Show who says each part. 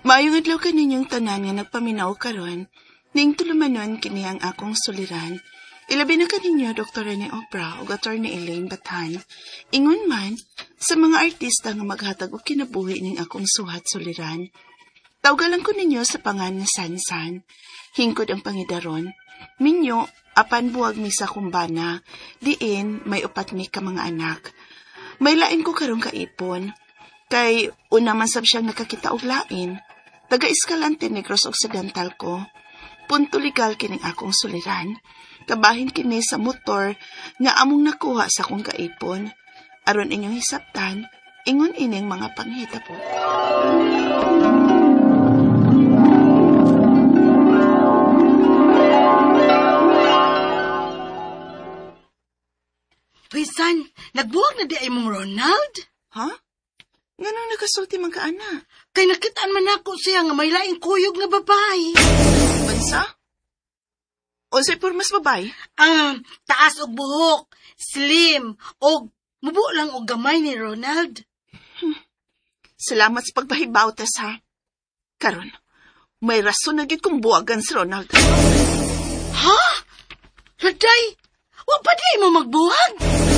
Speaker 1: Maayong adlaw kaninyong tanan nga nagpaminaw karon, ning tulumanon kini ang akong suliran. Ilabi na kaninyo Dr. Rene Obra o Attorney Elaine Batan. Ingon man sa mga artista nga maghatag og kinabuhi ning akong suhat suliran. Tawgalan ko ninyo sa pangan nga Sansan. Hingkod ang pangidaron. Minyo, apan buwag mi sa kumbana, diin may upat mi ka mga anak. May lain ko karong kaipon. Kay una man sab siyang nakakita og lain. Taga Escalante Negros Occidental ko. Punto legal kining akong suliran. Kabahin kini sa motor nga among nakuha sa kong kaipon. Aron inyong hisabtan, ingon ining mga panghita po.
Speaker 2: Uy, San, nagbuwag na di ay mong Ronald?
Speaker 1: Ha? Ganong nakasulti man ka, ana?
Speaker 2: Kay nakitaan man ako siya nga may laing kuyog nga babae.
Speaker 1: Bansa? O sa'y pormas babae?
Speaker 2: Taas og buhok, slim, og mubo lang og gamay ni Ronald.
Speaker 1: Salamat sa pagpahibaw, Tess, ha? Karon, may rason na gid kong buwagan si Ronald.
Speaker 2: Ha? Raday, wa pa di mo magbuwag?